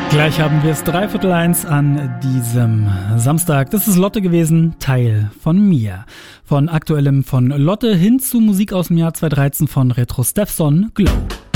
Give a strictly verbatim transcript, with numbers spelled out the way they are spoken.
Gleich haben wir es dreiviertel eins an diesem Samstag. Das ist Lotte gewesen, Teil von mir. Von Aktuellem von Lotte hin zu Musik aus dem Jahr zweitausenddreizehn von Retro Steffson, Glow.